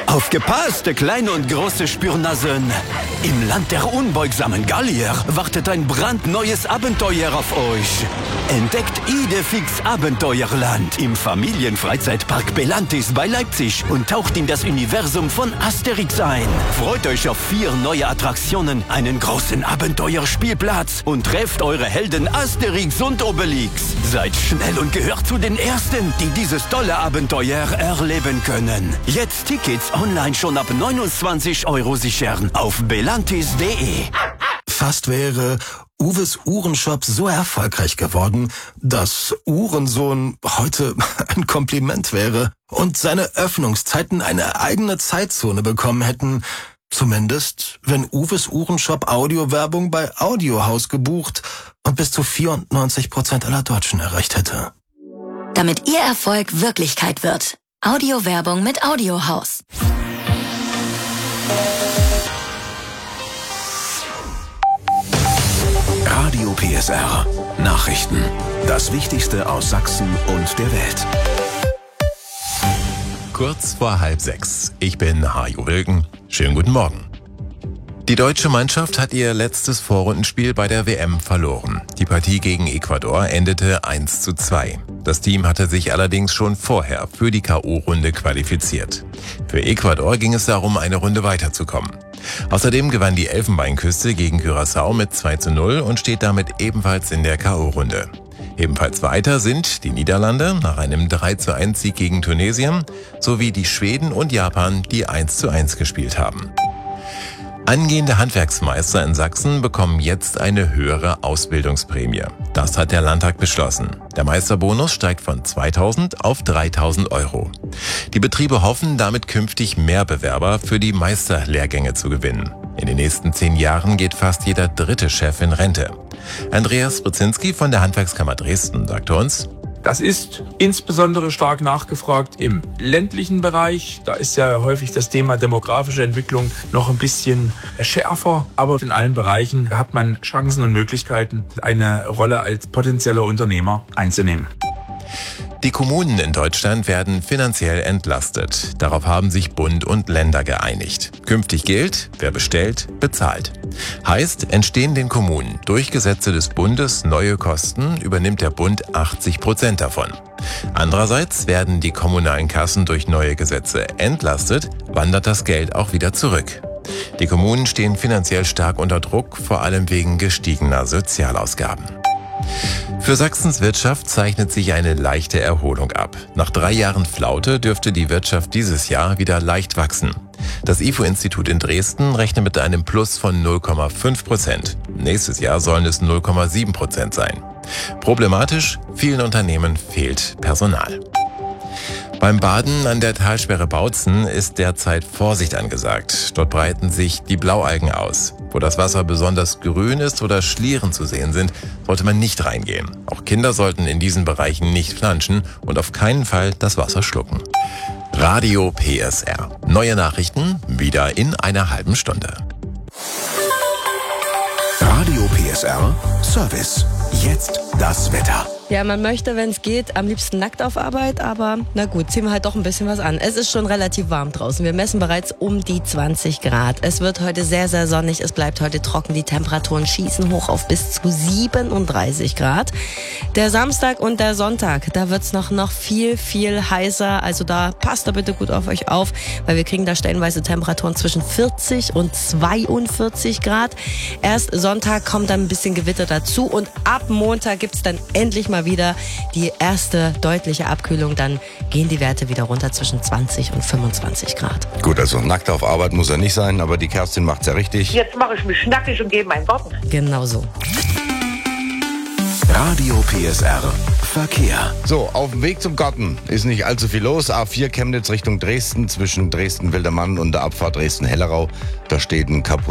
Aufgepasst, kleine und große Spürnasen. Im Land der unbeugsamen Gallier wartet ein brandneues Abenteuer auf euch. Entdeckt Idefix Abenteuerland im Familienfreizeitpark Belantis bei Leipzig und taucht in das Universum von Asterix ein. Freut euch auf 4 neue Attraktionen, einen großen Abenteuerspielplatz und trefft eure Helden Asterix und Obelix. Seid schnell und gehört zu den Ersten, die dieses tolle Abenteuer erleben können. Jetzt Tickets online schon ab 29 € sichern auf belantis.de. Fast wäre Uwes Uhrenshop so erfolgreich geworden, dass Uhrensohn heute ein Kompliment wäre und seine Öffnungszeiten eine eigene Zeitzone bekommen hätten. Zumindest, wenn Uwes Uhrenshop Audiowerbung bei Audiohaus gebucht und bis zu 94% aller Deutschen erreicht hätte. Damit Ihr Erfolg Wirklichkeit wird. Audiowerbung mit Audiohaus. Radio PSR. Nachrichten. Das Wichtigste aus Sachsen und der Welt. Kurz vor 5:30. Ich bin Hajo Wilken. Schönen guten Morgen. Die deutsche Mannschaft hat ihr letztes Vorrundenspiel bei der WM verloren. Die Partie gegen Ecuador endete 1:2. Das Team hatte sich allerdings schon vorher für die K.O.-Runde qualifiziert. Für Ecuador ging es darum, eine Runde weiterzukommen. Außerdem gewann die Elfenbeinküste gegen Curaçao mit 2:0 und steht damit ebenfalls in der K.O.-Runde. Ebenfalls weiter sind die Niederlande nach einem 3:1-Sieg gegen Tunesien sowie die Schweden und Japan, die 1:1 gespielt haben. Angehende Handwerksmeister in Sachsen bekommen jetzt eine höhere Ausbildungsprämie. Das hat der Landtag beschlossen. Der Meisterbonus steigt von 2.000 auf 3.000 €. Die Betriebe hoffen, damit künftig mehr Bewerber für die Meisterlehrgänge zu gewinnen. In den nächsten 10 Jahren geht fast jeder 3. Chef in Rente. Andreas Brzezinski von der Handwerkskammer Dresden sagte uns: Das ist insbesondere stark nachgefragt im ländlichen Bereich. Da ist ja häufig das Thema demografische Entwicklung noch ein bisschen schärfer. Aber in allen Bereichen hat man Chancen und Möglichkeiten, eine Rolle als potenzieller Unternehmer einzunehmen. Die Kommunen in Deutschland werden finanziell entlastet. Darauf haben sich Bund und Länder geeinigt. Künftig gilt, wer bestellt, bezahlt. Heißt, entstehen den Kommunen durch Gesetze des Bundes neue Kosten, übernimmt der Bund 80% davon. Andererseits werden die kommunalen Kassen durch neue Gesetze entlastet, wandert das Geld auch wieder zurück. Die Kommunen stehen finanziell stark unter Druck, vor allem wegen gestiegener Sozialausgaben. Für Sachsens Wirtschaft zeichnet sich eine leichte Erholung ab. Nach 3 Jahren Flaute dürfte die Wirtschaft dieses Jahr wieder leicht wachsen. Das IFO-Institut in Dresden rechnet mit einem Plus von 0,5%. Nächstes Jahr sollen es 0,7% sein. Problematisch, vielen Unternehmen fehlt Personal. Beim Baden an der Talsperre Bautzen ist derzeit Vorsicht angesagt. Dort breiten sich die Blaualgen aus. Wo das Wasser besonders grün ist oder Schlieren zu sehen sind, sollte man nicht reingehen. Auch Kinder sollten in diesen Bereichen nicht planschen und auf keinen Fall das Wasser schlucken. Radio PSR. Neue Nachrichten wieder in einer halben Stunde. Radio PSR Service. Jetzt das Wetter. Ja, man möchte, wenn es geht, am liebsten nackt auf Arbeit, aber na gut, ziehen wir halt doch ein bisschen was an. Es ist schon relativ warm draußen. Wir messen bereits um die 20 Grad. Es wird heute sehr, sehr sonnig. Es bleibt heute trocken. Die Temperaturen schießen hoch auf bis zu 37 Grad. Der Samstag und der Sonntag, da wird's noch viel, viel heißer. Also da passt da bitte gut auf euch auf, weil wir kriegen da stellenweise Temperaturen zwischen 40 und 42 Grad. Erst Sonntag kommt dann ein bisschen Gewitter dazu und ab Montag gibt's dann endlich mal wieder die erste deutliche Abkühlung. Dann gehen die Werte wieder runter zwischen 20 und 25 Grad. Gut, also nackt auf Arbeit muss er nicht sein, aber die Kerstin macht's ja richtig. Jetzt mache ich mich schnackig und gehe in meinen Garten. Genau so. Radio PSR Verkehr. So, auf dem Weg zum Garten ist nicht allzu viel los. A4 Chemnitz Richtung Dresden, zwischen Dresden-Wildermann und der Abfahrt Dresden-Hellerau. Da steht ein